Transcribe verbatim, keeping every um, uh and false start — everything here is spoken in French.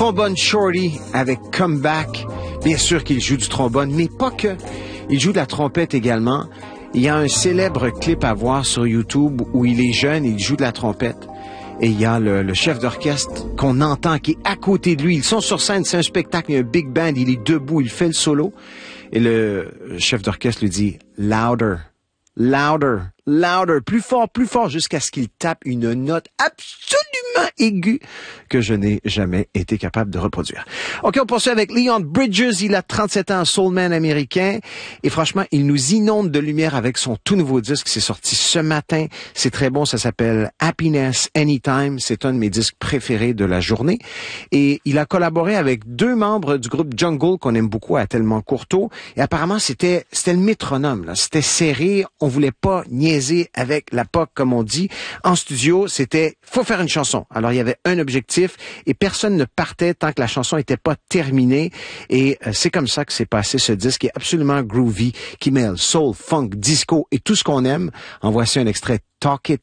Trombone Shorty avec Comeback. Bien sûr qu'il joue du trombone, mais pas que. Il joue de la trompette également. Il y a un célèbre clip à voir sur YouTube où il est jeune, il joue de la trompette. Et il y a le, le chef d'orchestre qu'on entend qui est à côté de lui. Ils sont sur scène, c'est un spectacle, il y a un big band, il est debout, il fait le solo. Et le chef d'orchestre lui dit « Louder, louder, louder », plus fort, plus fort, jusqu'à ce qu'il tape une note absolument aiguë que je n'ai jamais été capable de reproduire. OK, on poursuit avec Leon Bridges. Il a trente-sept ans, soulman américain. Et franchement, il nous inonde de lumière avec son tout nouveau disque. C'est sorti ce matin. C'est très bon. Ça s'appelle Happiness Anytime. C'est un de mes disques préférés de la journée. Et il a collaboré avec deux membres du groupe Jungle qu'on aime beaucoup à Tellement Courteau. Et apparemment, c'était, c'était le métronome, là. C'était serré. On voulait pas niaiser avec la P O C, comme on dit. En studio, c'était, faut faire une chanson. Alors, il y avait un objectif et personne ne partait tant que la chanson était pas terminée. Et euh, c'est comme ça que s'est passé ce disque qui est absolument groovy, qui mêle soul, funk, disco et tout ce qu'on aime. En voici un extrait, Talk It